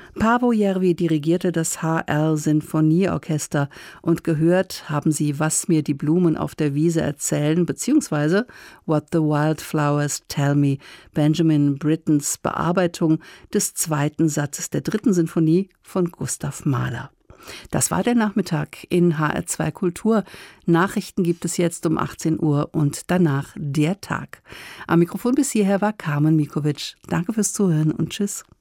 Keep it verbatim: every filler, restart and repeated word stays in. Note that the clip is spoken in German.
Paavo Järvi dirigierte das H R-Sinfonieorchester und gehört haben Sie Was mir die Blumen auf der Wiese erzählen bzw. What the Wildflowers Tell Me, Benjamin Brittens Bearbeitung des zweiten Satzes der dritten Sinfonie von Gustav Mahler. Das war der Nachmittag in H R zwei Kultur. Nachrichten gibt es jetzt um achtzehn Uhr und danach der Tag. Am Mikrofon bis hierher war Carmen Mikovic. Danke fürs Zuhören und tschüss.